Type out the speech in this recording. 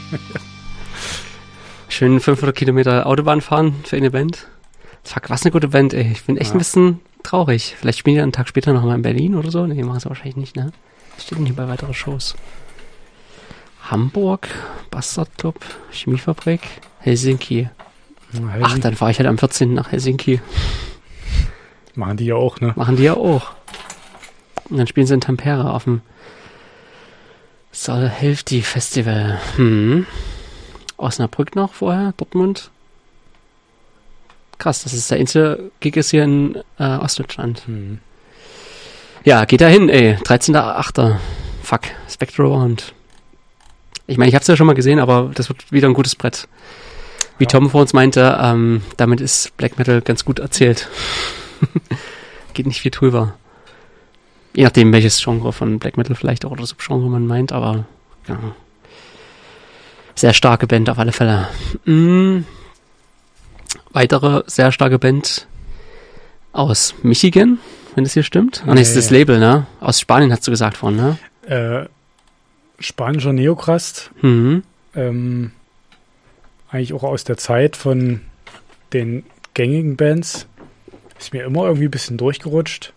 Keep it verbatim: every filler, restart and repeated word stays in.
Schön fünfhundert Kilometer Autobahn fahren für eine Band. Fuck, was eine gute Band, ey. Ich bin echt ja. ein bisschen traurig. Vielleicht spielen die einen Tag später noch mal in Berlin oder so. Nee, machen sie wahrscheinlich nicht, ne? Was steht denn hier bei weiteren Shows? Hamburg, Bastardclub, Chemiefabrik, Helsinki. Helsinki. Ach, dann fahre ich halt am vierzehnten nach Helsinki. Machen die ja auch, ne? Machen die ja auch. Und dann spielen sie in Tampere auf dem Soul Healthy Festival. Hm. Osnabrück noch vorher, Dortmund. Krass, das ist der einzige Gig ist hier in äh, Ostdeutschland. Hm. Ja, geht da hin, ey. dreizehnter achter Fuck, Spectral und ich meine, ich hab's ja schon mal gesehen, aber das wird wieder ein gutes Brett. Wie ja. Tom vor uns meinte, ähm, damit ist Black Metal ganz gut erzählt. Geht nicht viel drüber. Je nachdem, welches Genre von Black Metal vielleicht auch oder Subgenre man meint, aber ja. Sehr starke Band auf alle Fälle. Mhm. Weitere sehr starke Band aus Michigan, wenn das hier stimmt. Nee. Ah, nee, das ist das Label, ne? Aus Spanien hast du gesagt vorhin, ne? Äh, spanischer Neokrast. Mhm. Ähm, eigentlich auch aus der Zeit von den gängigen Bands. Ist mir immer irgendwie ein bisschen durchgerutscht.